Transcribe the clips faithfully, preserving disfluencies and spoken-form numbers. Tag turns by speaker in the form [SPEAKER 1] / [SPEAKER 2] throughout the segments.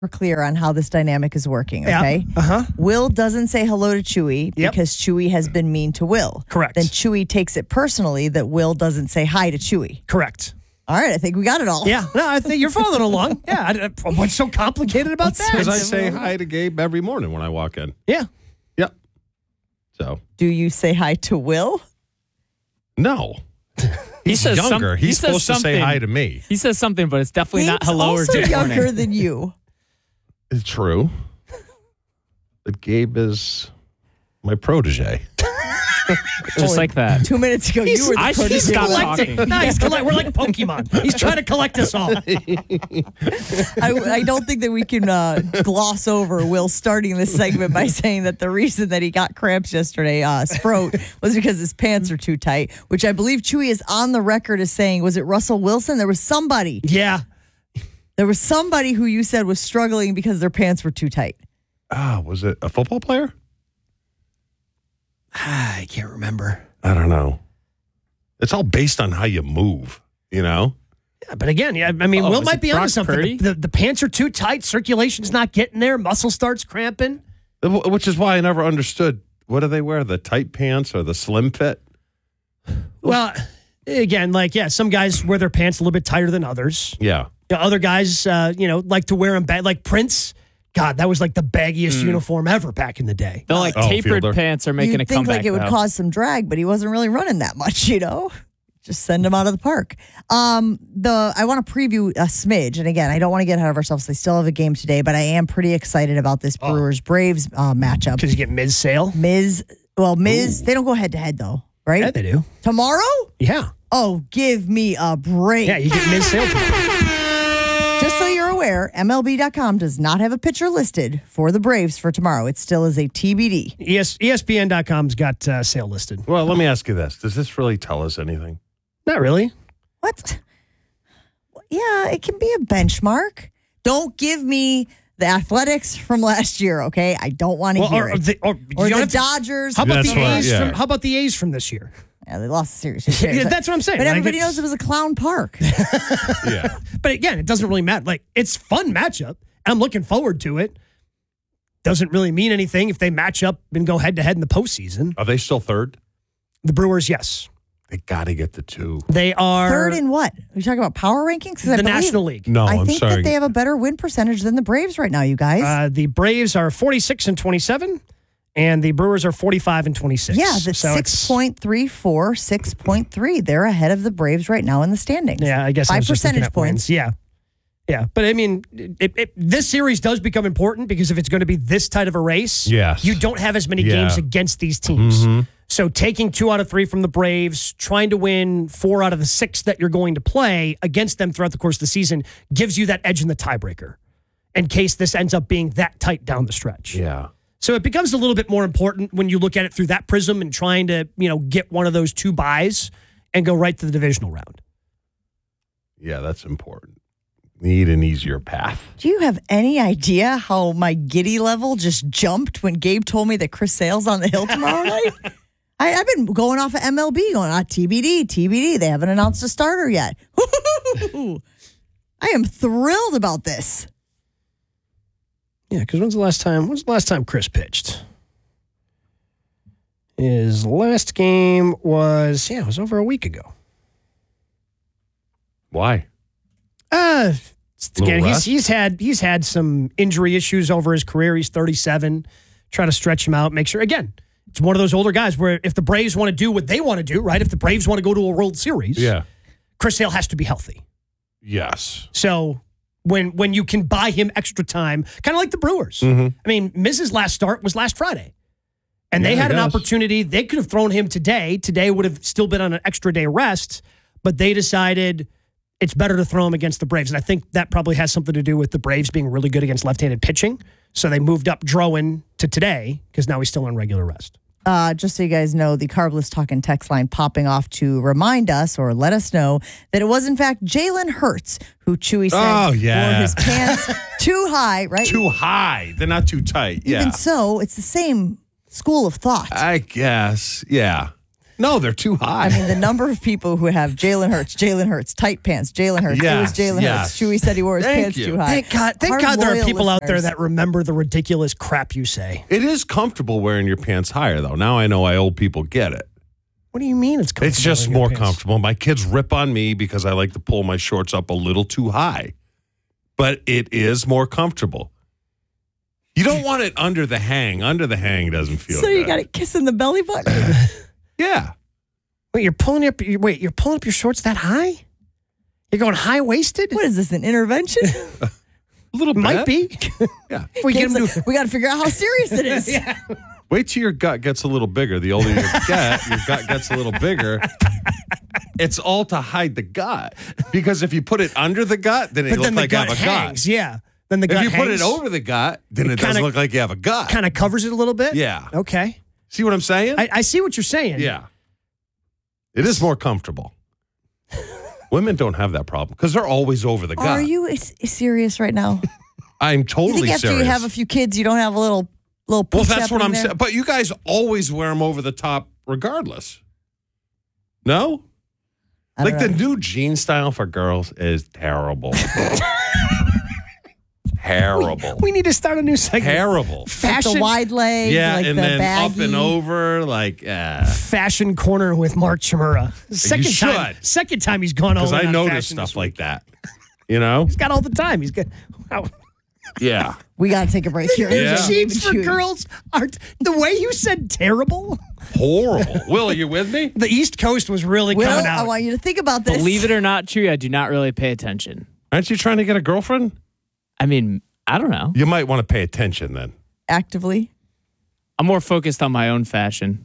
[SPEAKER 1] we're clear on how this dynamic is working, okay?
[SPEAKER 2] Yeah. Uh-huh.
[SPEAKER 1] Will doesn't say hello to Chewy
[SPEAKER 2] Yep.
[SPEAKER 1] because Chewy has been mean to Will.
[SPEAKER 2] Correct.
[SPEAKER 1] Then Chewy takes it personally that Will doesn't say hi to Chewy.
[SPEAKER 2] Correct.
[SPEAKER 1] All right, I think we got it all.
[SPEAKER 2] Yeah, no, I think you're following along. Yeah, I, I, what's so complicated about that?
[SPEAKER 3] Because I say hi to Gabe every morning when I walk in.
[SPEAKER 2] Yeah.
[SPEAKER 3] Yep. So.
[SPEAKER 1] Do you say hi to Will?
[SPEAKER 3] No. He's
[SPEAKER 4] says
[SPEAKER 3] younger.
[SPEAKER 4] some-
[SPEAKER 3] He's
[SPEAKER 4] he says
[SPEAKER 3] supposed to say
[SPEAKER 4] something.
[SPEAKER 3] hi to me.
[SPEAKER 4] He says something, but it's definitely not
[SPEAKER 1] Gabe's
[SPEAKER 4] hello or
[SPEAKER 1] also
[SPEAKER 4] good
[SPEAKER 1] younger
[SPEAKER 4] morning.
[SPEAKER 1] than you.
[SPEAKER 3] It's true. But Gabe is my protege.
[SPEAKER 4] Just like that.
[SPEAKER 1] Two minutes ago, you were the
[SPEAKER 4] I should
[SPEAKER 1] protege.
[SPEAKER 4] stop
[SPEAKER 2] Collecting.
[SPEAKER 4] talking.
[SPEAKER 2] No, he's collect- we're like Pokemon. He's trying to collect us all.
[SPEAKER 1] I, I don't think that we can uh, gloss over Will starting this segment by saying that the reason that he got cramps yesterday, uh, Sprout, was because his pants are too tight, which I believe Chewy is on the record as saying, was it Russell Wilson? There was somebody.
[SPEAKER 2] Yeah.
[SPEAKER 1] There was somebody who you said was struggling because their pants were too tight.
[SPEAKER 3] Ah, was it a football player?
[SPEAKER 2] I can't remember.
[SPEAKER 3] I don't know. It's all based on how you move, you know?
[SPEAKER 2] Yeah, but again, yeah, I mean,
[SPEAKER 4] Oh,
[SPEAKER 2] Will
[SPEAKER 4] was
[SPEAKER 2] might
[SPEAKER 4] it
[SPEAKER 2] be onto
[SPEAKER 4] Brock
[SPEAKER 2] something.
[SPEAKER 4] Purdy?
[SPEAKER 2] The, the, the pants are too tight. Circulation's not getting there. Muscle starts cramping.
[SPEAKER 3] Which is why I never understood. What do they wear? The tight pants or the slim fit?
[SPEAKER 2] Well, again, like, yeah, some guys wear their pants a little bit tighter than others.
[SPEAKER 3] Yeah.
[SPEAKER 2] The other guys, uh, you know, like to wear them bag. Like Prince, God, that was like the baggiest uniform ever back in the day.
[SPEAKER 4] The like
[SPEAKER 3] Oh,
[SPEAKER 4] tapered
[SPEAKER 3] Fielder.
[SPEAKER 4] pants are making
[SPEAKER 1] You'd
[SPEAKER 4] a
[SPEAKER 1] think
[SPEAKER 4] comeback.
[SPEAKER 1] like it would
[SPEAKER 4] though.
[SPEAKER 1] cause some drag, but he wasn't really running that much, you know? Just send him out of the park. Um, the I want to preview a smidge, and again, I don't want to get ahead of ourselves. They still have a game today, but I am pretty excited about this Brewers Braves uh, matchup.
[SPEAKER 2] Because you get mid sale.
[SPEAKER 1] Miz, well, Miz, they don't go head to head though, right?
[SPEAKER 2] Yeah, they do.
[SPEAKER 1] Tomorrow?
[SPEAKER 2] Yeah.
[SPEAKER 1] Oh, give me a break.
[SPEAKER 2] Yeah, you get mid sale tomorrow.
[SPEAKER 1] Just so you're aware, M L B dot com does not have a pitcher listed for the Braves for tomorrow. It still is a T B D.
[SPEAKER 2] E S, E S P N dot com's got uh, sale listed.
[SPEAKER 3] Well, let me ask you this. Does this really tell us anything?
[SPEAKER 2] Not really.
[SPEAKER 1] What? Yeah, it can be a benchmark. Don't give me the Athletics from last year, okay? I don't want to
[SPEAKER 2] Well,
[SPEAKER 1] hear
[SPEAKER 2] or,
[SPEAKER 1] it.
[SPEAKER 2] the, or,
[SPEAKER 1] Or
[SPEAKER 2] you don't
[SPEAKER 1] the
[SPEAKER 2] have to-
[SPEAKER 1] Dodgers.
[SPEAKER 2] How about
[SPEAKER 3] That's
[SPEAKER 2] the
[SPEAKER 3] what-
[SPEAKER 2] A's?
[SPEAKER 3] yeah.
[SPEAKER 2] From, how about the A's from this year?
[SPEAKER 1] Yeah, they lost the series. Who cares?
[SPEAKER 2] Yeah, that's what I'm saying.
[SPEAKER 1] But
[SPEAKER 2] Like,
[SPEAKER 1] everybody
[SPEAKER 2] it's-
[SPEAKER 1] knows it was a clown park.
[SPEAKER 3] Yeah.
[SPEAKER 2] But again, it doesn't really matter. Like, it's a fun matchup. I'm looking forward to it. Doesn't really mean anything if they match up and go head to head in the postseason.
[SPEAKER 3] Are they still third?
[SPEAKER 2] The Brewers, yes.
[SPEAKER 3] They got to get the two.
[SPEAKER 2] They are
[SPEAKER 1] Third in what? Are you talking about power rankings? 'Cause I
[SPEAKER 2] the
[SPEAKER 1] believe-
[SPEAKER 2] National League.
[SPEAKER 3] No,
[SPEAKER 1] I
[SPEAKER 3] I'm
[SPEAKER 1] think
[SPEAKER 3] sorry.
[SPEAKER 1] that they have a better win percentage than the Braves right now, you guys.
[SPEAKER 2] Uh, the Braves are forty-six and twenty-seven, and the Brewers are forty-five and twenty-six.
[SPEAKER 1] yeah, the
[SPEAKER 2] So
[SPEAKER 1] six
[SPEAKER 2] it's-
[SPEAKER 1] point three four, six point three. They're ahead of the Braves right now in the standings.
[SPEAKER 2] Yeah, I guess I
[SPEAKER 1] Five
[SPEAKER 2] was just looking
[SPEAKER 1] percentage
[SPEAKER 2] at wins.
[SPEAKER 1] points.
[SPEAKER 2] Yeah. Yeah. But I mean, it, it, this series does become important because if it's going to be this tight of a race,
[SPEAKER 3] Yes.
[SPEAKER 2] you don't have as many
[SPEAKER 3] Yeah.
[SPEAKER 2] games against these teams.
[SPEAKER 3] Mm-hmm.
[SPEAKER 2] So taking two out of three from the Braves, trying to win four out of the six that you're going to play against them throughout the course of the season gives you that edge in the tiebreaker in case this ends up being that tight down the stretch.
[SPEAKER 3] Yeah.
[SPEAKER 2] So it becomes a little bit more important when you look at it through that prism and trying to, you know, get one of those two buys and go right to the divisional round.
[SPEAKER 3] Yeah, that's important. Need an easier path.
[SPEAKER 1] Do you have any idea how my giddy level just jumped when Gabe told me that Chris Sale's on the hill tomorrow night? I, I've been going off of M L B, going, ah, T B D, T B D. They haven't announced a starter yet. I am thrilled about this.
[SPEAKER 2] Yeah, because when's the last time? When's the last time Chris pitched? His last game was yeah, it was over a week ago.
[SPEAKER 3] Why?
[SPEAKER 2] Uh,
[SPEAKER 3] Little
[SPEAKER 2] again, he's
[SPEAKER 3] rust?
[SPEAKER 2] he's had he's had some injury issues over his career. He's thirty-seven. Try to stretch him out, make sure. Again, it's one of those older guys where if the Braves want to do what they want to do, right? If the Braves want to go to a World Series,
[SPEAKER 3] Yeah.
[SPEAKER 2] Chris Sale has to be healthy.
[SPEAKER 3] Yes.
[SPEAKER 2] So when when you can buy him extra time, kind of like the Brewers.
[SPEAKER 3] Mm-hmm.
[SPEAKER 2] I mean, Miz's last start was last Friday. And they
[SPEAKER 3] Yeah,
[SPEAKER 2] had
[SPEAKER 3] I
[SPEAKER 2] an
[SPEAKER 3] guess.
[SPEAKER 2] opportunity. They could have thrown him today. Today would have still been on an extra day rest, but they decided it's better to throw him against the Braves. And I think that probably has something to do with the Braves being really good against left-handed pitching. So they moved up Drowan to today because now he's still on regular rest.
[SPEAKER 1] Uh, just so you guys know, the Carbless Talking text line popping off to remind us or let us know that it was, in fact, Jalen Hurts who Chewy said
[SPEAKER 3] Oh, yeah.
[SPEAKER 1] wore his pants too high, right?
[SPEAKER 3] Too high. They're not too tight.
[SPEAKER 1] Even
[SPEAKER 3] Yeah.
[SPEAKER 1] so, it's the same school of thought.
[SPEAKER 3] I guess. Yeah. No, they're too high.
[SPEAKER 1] I mean, the number of people who have Jalen Hurts, Jalen Hurts, tight pants, Jalen Hurts.
[SPEAKER 3] Yes,
[SPEAKER 1] it was Jalen
[SPEAKER 3] yes.
[SPEAKER 1] Hurts. Chewy said he wore his
[SPEAKER 3] Thank
[SPEAKER 1] pants
[SPEAKER 3] you.
[SPEAKER 1] too high.
[SPEAKER 2] Thank God, thank
[SPEAKER 1] Our
[SPEAKER 2] God there are
[SPEAKER 1] loyal
[SPEAKER 2] people out there
[SPEAKER 1] listeners.
[SPEAKER 2] that remember the ridiculous crap you say.
[SPEAKER 3] It is comfortable wearing your pants higher, though. Now I know why old people get it.
[SPEAKER 2] What do you mean it's comfortable?
[SPEAKER 3] It's just
[SPEAKER 2] wearing your
[SPEAKER 3] more
[SPEAKER 2] pants?
[SPEAKER 3] comfortable. My kids rip on me because I like to pull my shorts up a little too high. But it is more comfortable. You don't want it under the hang. Under the hang doesn't feel
[SPEAKER 1] So
[SPEAKER 3] good.
[SPEAKER 1] you got it kissing the belly button?
[SPEAKER 3] Yeah.
[SPEAKER 2] Wait, you're pulling up. your- Wait, you're pulling up your shorts that high? You're going high waisted?
[SPEAKER 1] What is this, an intervention?
[SPEAKER 3] A little bit.
[SPEAKER 2] Might be.
[SPEAKER 3] Yeah.
[SPEAKER 2] we get
[SPEAKER 1] Gabe's
[SPEAKER 2] him
[SPEAKER 1] like,
[SPEAKER 2] to,
[SPEAKER 1] we got to figure out how serious it is.
[SPEAKER 3] Wait till your gut gets a little bigger. The older you get, your gut gets a little bigger. It's all to hide the gut. Because if you put it under the gut, then it
[SPEAKER 2] but
[SPEAKER 3] looks
[SPEAKER 2] then the
[SPEAKER 3] like you
[SPEAKER 2] gut
[SPEAKER 3] have a
[SPEAKER 2] hangs.
[SPEAKER 3] gut.
[SPEAKER 2] Yeah. Then the
[SPEAKER 3] If
[SPEAKER 2] gut
[SPEAKER 3] you put it
[SPEAKER 2] hangs,
[SPEAKER 3] over the gut, then it,
[SPEAKER 2] It
[SPEAKER 3] doesn't
[SPEAKER 2] kinda-
[SPEAKER 3] look like you have a gut.
[SPEAKER 2] kind of covers it a little bit.
[SPEAKER 3] Yeah.
[SPEAKER 2] Okay.
[SPEAKER 3] See what I'm saying?
[SPEAKER 2] I, I see what you're saying.
[SPEAKER 3] Yeah. It is more comfortable. Women don't have that problem because they're always over the gut.
[SPEAKER 1] Are you s- serious right now?
[SPEAKER 3] I'm
[SPEAKER 1] You
[SPEAKER 3] totally
[SPEAKER 1] think after
[SPEAKER 3] serious.
[SPEAKER 1] you have a few kids, you don't have a little little
[SPEAKER 3] well,
[SPEAKER 1] push
[SPEAKER 3] that's what I'm
[SPEAKER 1] there?
[SPEAKER 3] saying. But you guys always wear them over the top regardless. No?
[SPEAKER 1] I
[SPEAKER 3] Like
[SPEAKER 1] don't
[SPEAKER 3] the
[SPEAKER 1] know.
[SPEAKER 3] new jean style for girls is terrible. terrible.
[SPEAKER 2] We need to start a new segment.
[SPEAKER 3] Terrible.
[SPEAKER 1] Like
[SPEAKER 2] Fashion,
[SPEAKER 1] the wide leg,
[SPEAKER 3] Yeah,
[SPEAKER 1] like
[SPEAKER 3] and
[SPEAKER 1] the
[SPEAKER 3] then
[SPEAKER 1] baggy.
[SPEAKER 3] up and over, like, uh,
[SPEAKER 2] fashion corner with Mark Chimura. Second time.
[SPEAKER 3] should.
[SPEAKER 2] Second time he's gone
[SPEAKER 3] because
[SPEAKER 2] over.
[SPEAKER 3] I
[SPEAKER 2] on
[SPEAKER 3] notice
[SPEAKER 2] fashion
[SPEAKER 3] stuff
[SPEAKER 2] this
[SPEAKER 3] like
[SPEAKER 2] week.
[SPEAKER 3] that. You know?
[SPEAKER 2] He's got all the time. He's got. Wow.
[SPEAKER 3] Yeah.
[SPEAKER 1] We got to take a break here.
[SPEAKER 3] Yeah.
[SPEAKER 2] Jeans for
[SPEAKER 1] Chewy.
[SPEAKER 2] girls are the way you said terrible.
[SPEAKER 3] Horrible. Will, are you with me?
[SPEAKER 2] The East Coast was really
[SPEAKER 1] Will,
[SPEAKER 2] coming
[SPEAKER 1] I
[SPEAKER 2] out.
[SPEAKER 1] want you to think about this.
[SPEAKER 4] Believe it or not, Chewy, I do not really pay attention.
[SPEAKER 3] Aren't you trying to get a girlfriend?
[SPEAKER 4] I mean, I don't know.
[SPEAKER 3] You might want to pay attention then.
[SPEAKER 1] Actively.
[SPEAKER 4] I'm more focused on my own fashion.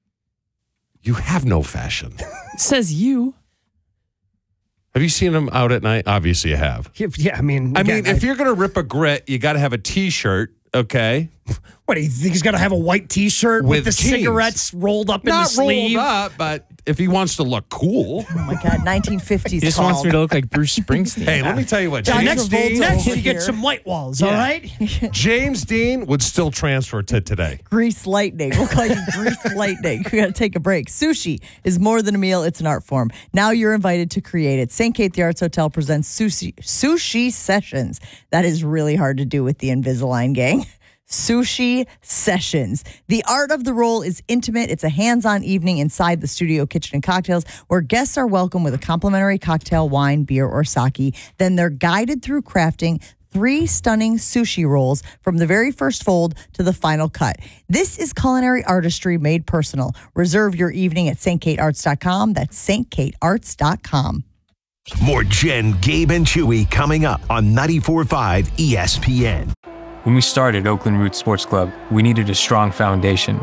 [SPEAKER 3] You have no fashion.
[SPEAKER 4] Says you.
[SPEAKER 3] Have you seen them out at night? Obviously, you have.
[SPEAKER 2] yeah, I mean,
[SPEAKER 3] I
[SPEAKER 2] again,
[SPEAKER 3] mean, if you're going to rip a grit, you got to have a T-shirt, okay?
[SPEAKER 2] what do you think he's got to have a white T-shirt with,
[SPEAKER 3] With
[SPEAKER 2] the
[SPEAKER 3] jeans.
[SPEAKER 2] cigarettes rolled up in
[SPEAKER 3] Not
[SPEAKER 2] the sleeve?
[SPEAKER 3] rolled up, but if he wants to look cool.
[SPEAKER 1] Oh my God, nineteen fifties.
[SPEAKER 4] He just wants me to look like Bruce Springsteen.
[SPEAKER 3] Hey, let me tell you what.
[SPEAKER 1] John
[SPEAKER 3] James
[SPEAKER 1] Travolta.
[SPEAKER 3] Dean,
[SPEAKER 2] Next,
[SPEAKER 1] Over
[SPEAKER 2] you get
[SPEAKER 1] here.
[SPEAKER 2] some white walls. All
[SPEAKER 3] Yeah.
[SPEAKER 2] right.
[SPEAKER 3] James Dean would still transfer to today.
[SPEAKER 1] Grease lightning. We'll call you Grease lightning. We got to take a break. Sushi is more than a meal. It's an art form. Now you're invited to create it. Saint Kate the Arts Hotel presents sushi, sushi sessions. That is really hard to do with the Invisalign gang. Sushi sessions. The art of the roll is intimate. It's a hands-on evening inside the studio kitchen and cocktails where guests are welcome with a complimentary cocktail, wine, beer, or sake. Then they're guided through crafting three stunning sushi rolls from the very first fold to the final cut. This is culinary artistry made personal. Reserve your evening at st kate arts dot com. That's st kate arts dot com.
[SPEAKER 5] More Jen, Gabe, and Chewy coming up on ninety-four point five E S P N.
[SPEAKER 6] When we started Oakland Roots Sports Club, we needed a strong foundation.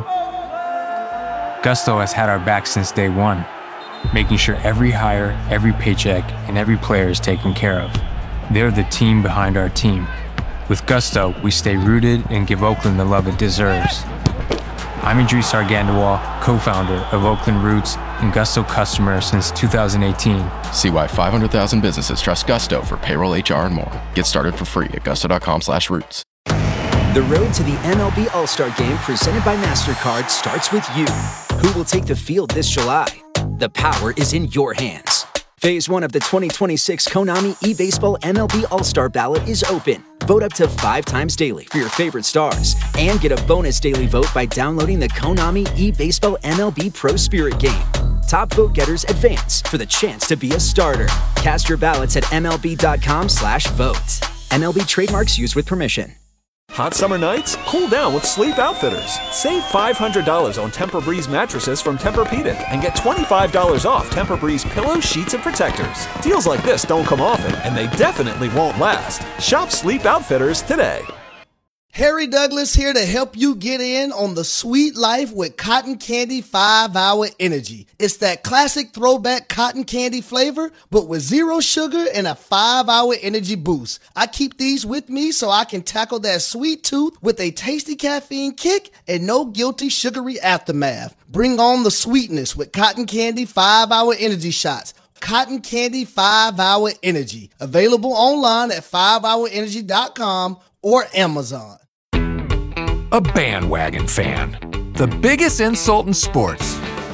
[SPEAKER 6] Gusto has had our back since day one, making sure every hire, every paycheck, and every player is taken care of. They're the team behind our team. With Gusto, we stay rooted and give Oakland the love it deserves. I'm Idris Argandawal, co-founder of Oakland Roots and Gusto customer since two thousand eighteen.
[SPEAKER 7] See why five hundred thousand businesses trust Gusto for payroll, H R, and more. Get started for free at gusto.com slash roots.
[SPEAKER 8] The road to the M L B All-Star Game presented by MasterCard starts with you. Who will take the field this July? The power is in your hands. Phase one of the twenty twenty-six Konami eBaseball M L B All-Star Ballot is open. Vote up to five times daily for your favorite stars and get a bonus daily vote by downloading the Konami eBaseball M L B Pro Spirit game. Top vote getters advance for the chance to be a starter. Cast your ballots at M L B dot com slash vote. M L B trademarks used with permission.
[SPEAKER 9] Hot summer nights? Cool down with Sleep Outfitters. Save five hundred dollars on Tempur-Breeze mattresses from Tempur-Pedic and get twenty-five dollars off Tempur-Breeze pillows, sheets, and protectors. Deals like this don't come often, and they definitely won't last. Shop Sleep Outfitters today.
[SPEAKER 10] Harry Douglas here to help you get in on the sweet life with Cotton Candy five hour Energy. It's that classic throwback cotton candy flavor, but with zero sugar and a five hour energy boost. I keep these with me so I can tackle that sweet tooth with a tasty caffeine kick and no guilty sugary aftermath. Bring on the sweetness with Cotton Candy five hour Energy shots. Cotton Candy five hour Energy. Available online at five hour energy dot com or Amazon.
[SPEAKER 11] A bandwagon fan. The biggest insult in sports.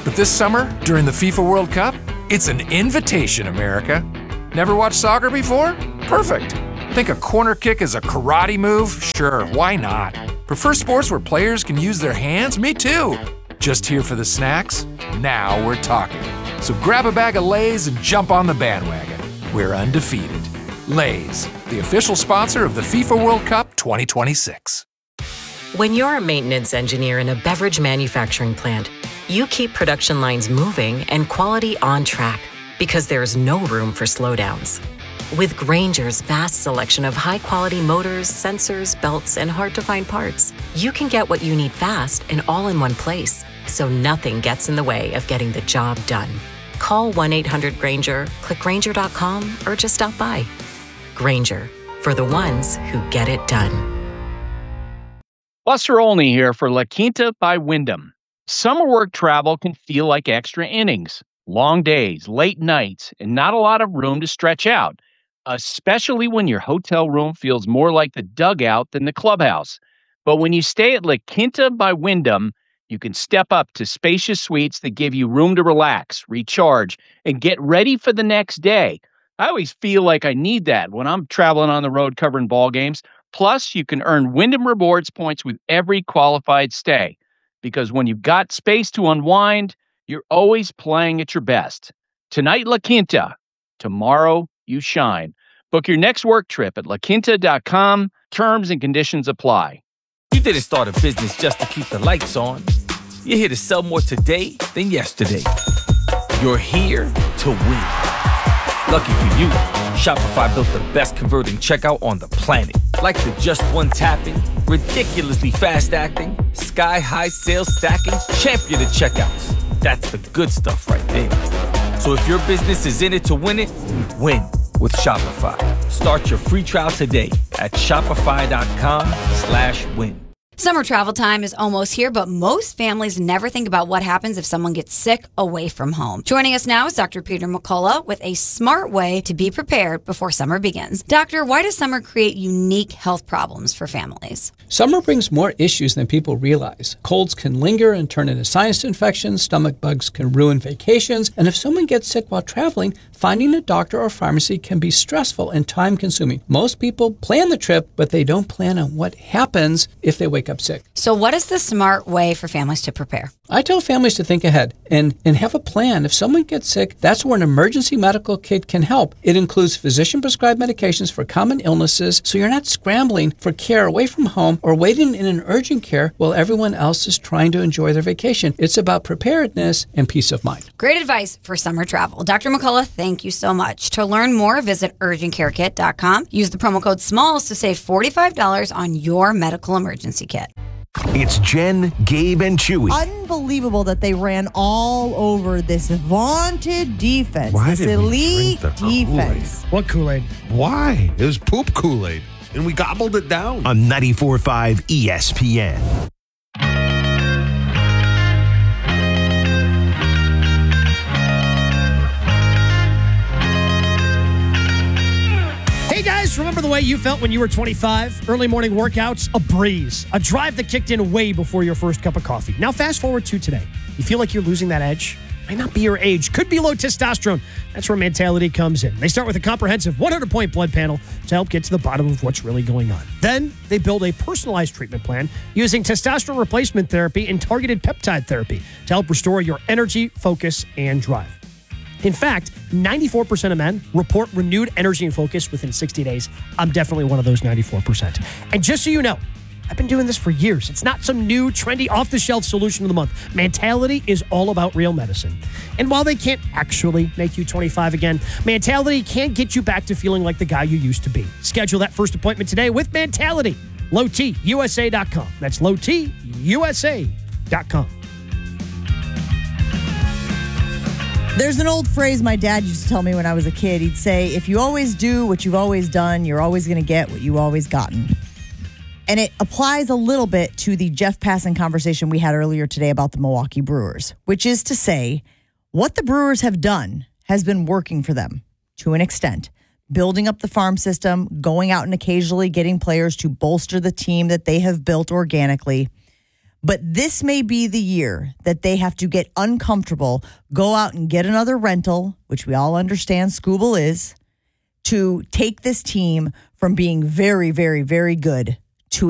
[SPEAKER 11] But this summer, during the FIFA World Cup, it's an invitation, America. Never watched soccer before? Perfect. Think a corner kick is a karate move? Sure, why not? Prefer sports where players can use their hands? Me too. Just here for the snacks? Now we're talking. So grab a bag of Lay's and jump on the bandwagon. We're undefeated. Lay's, the official sponsor of the FIFA World Cup twenty twenty-six.
[SPEAKER 12] When you're a maintenance engineer in a beverage manufacturing plant, you keep production lines moving and quality on track because there's no room for slowdowns. With Grainger's vast selection of high-quality motors, sensors, belts, and hard-to-find parts, you can get what you need fast and all in one place, so nothing gets in the way of getting the job done. Call one eight hundred Grainger, click Grainger dot com, or just stop by. Grainger, for the ones who get it done.
[SPEAKER 13] Buster Olney here for La Quinta by Wyndham. Summer work travel can feel like extra innings. Long days, late nights, and not a lot of room to stretch out, especially when your hotel room feels more like the dugout than the clubhouse. But when you stay at La Quinta by Wyndham, you can step up to spacious suites that give you room to relax, recharge, and get ready for the next day. I always feel like I need that when I'm traveling on the road covering ball games. Plus, you can earn Wyndham Rewards points with every qualified stay. Because when you've got space to unwind, you're always playing at your best. Tonight, La Quinta. Tomorrow, you shine. Book your next work trip at la quinta dot com. Terms and conditions apply.
[SPEAKER 14] You didn't start a business just to keep the lights on. You're here to sell more today than yesterday. You're here to win. Lucky for you, Shopify built the best converting checkout on the planet. Like the just one tapping, ridiculously fast acting, sky-high sales stacking, champion of checkouts. That's the good stuff right there. So if your business is in it to win it, win with Shopify. Start your free trial today at shopify.com slash win.
[SPEAKER 15] Summer travel time is almost here, but most families never think about what happens if someone gets sick away from home. Joining us now is Doctor Peter McCullough with a smart way to be prepared before summer begins. Doctor, why does summer create unique health problems for families?
[SPEAKER 16] Summer brings more issues than people realize. Colds can linger and turn into sinus infections, stomach bugs can ruin vacations, and if someone gets sick while traveling, finding a doctor or pharmacy can be stressful and time-consuming. Most people plan the trip, but they don't plan on what happens if they wake up sick.
[SPEAKER 15] So what is the smart way for families to prepare?
[SPEAKER 16] I tell families to think ahead and, and have a plan. If someone gets sick, that's where an emergency medical kit can help. It includes physician-prescribed medications for common illnesses, so you're not scrambling for care away from home or waiting in an urgent care while everyone else is trying to enjoy their vacation. It's about preparedness and peace of mind.
[SPEAKER 15] Great advice for summer travel. Doctor McCullough, thank you so much. To learn more, visit urgent care kit dot com. Use the promo code SMALLS to save forty-five dollars on your medical emergency kit.
[SPEAKER 5] It's Jen, Gabe, and Chewy.
[SPEAKER 1] Unbelievable that they ran all over this vaunted defense,
[SPEAKER 3] Why
[SPEAKER 1] this
[SPEAKER 3] did we
[SPEAKER 1] elite
[SPEAKER 3] drink the
[SPEAKER 1] defense.
[SPEAKER 3] Kool-Aid?
[SPEAKER 2] What Kool-Aid?
[SPEAKER 3] Why? It was poop Kool-Aid, and we gobbled it down.
[SPEAKER 5] On ninety-four point five E S P N.
[SPEAKER 2] Hey guys, remember the way you felt when you were twenty-five? Early morning workouts, a breeze. A drive that kicked in way before your first cup of coffee. Now fast forward to today. You feel like you're losing that edge? Might not be your age. Could be low testosterone. That's where Mentality comes in. They start with a comprehensive one hundred point blood panel to help get to the bottom of what's really going on. Then they build a personalized treatment plan using testosterone replacement therapy and targeted peptide therapy to help restore your energy, focus, and drive. In fact, ninety-four percent of men report renewed energy and focus within sixty days. I'm definitely one of those ninety-four percent. And just so you know, I've been doing this for years. It's not some new, trendy, off-the-shelf solution of the month. Mentality is all about real medicine. And while they can't actually make you twenty-five again, Mentality can get you back to feeling like the guy you used to be. Schedule that first appointment today with Mentality. low t u s a dot com. That's low t u s a dot com.
[SPEAKER 1] There's an old phrase my dad used to tell me when I was a kid. He'd say, if you always do what you've always done, you're always going to get what you always gotten. And it applies a little bit to the Jeff Passan conversation we had earlier today about the Milwaukee Brewers, which is to say, what the Brewers have done has been working for them to an extent. Building up the farm system, going out and occasionally getting players to bolster the team that they have built organically. But this may be the year that they have to get uncomfortable, go out and get another rental, which we all understand Scooble is, to take this team from being very, very, very good